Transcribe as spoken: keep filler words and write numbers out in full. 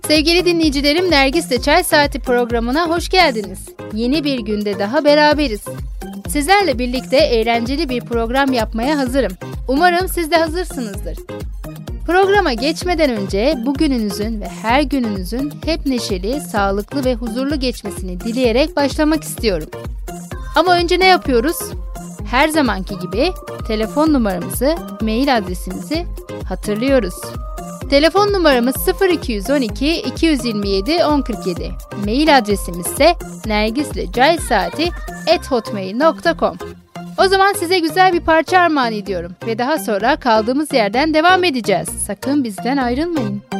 Sevgili dinleyicilerim, Nergis'le Çay Saati programına hoş geldiniz. Yeni bir günde daha beraberiz. Sizlerle birlikte eğlenceli bir program yapmaya hazırım. Umarım siz de hazırsınızdır. Programa geçmeden önce bugününüzün ve her gününüzün hep neşeli, sağlıklı ve huzurlu geçmesini dileyerek başlamak istiyorum. Ama önce ne yapıyoruz? Her zamanki gibi telefon numaramızı, mail adresimizi hatırlıyoruz. Telefon numaramız sıfır iki on iki iki yirmi yedi on kırk yedi. Mail adresimiz ise nergislecaysaati at hotmail nokta com. O zaman size güzel bir parça armağan ediyorum ve daha sonra kaldığımız yerden devam edeceğiz. Sakın bizden ayrılmayın.